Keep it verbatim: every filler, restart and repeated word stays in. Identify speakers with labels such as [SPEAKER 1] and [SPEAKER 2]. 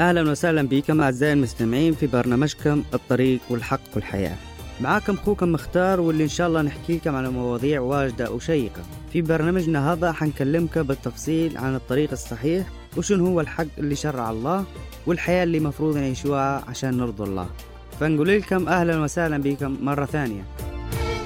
[SPEAKER 1] أهلا وسهلا بكم أعزائي المستمعين في برنامجكم الطريق والحق والحياة. معاكم أخوكم مختار، واللي إن شاء الله نحكي لكم على مواضيع واجدة وشيقة. في برنامجنا هذا حنكلمك بالتفصيل عن الطريق الصحيح، وشن هو الحق اللي شرع الله، والحياة اللي مفروض نعيشوها عشان نرضي الله. فنقول لكم أهلا وسهلا بكم مرة ثانية.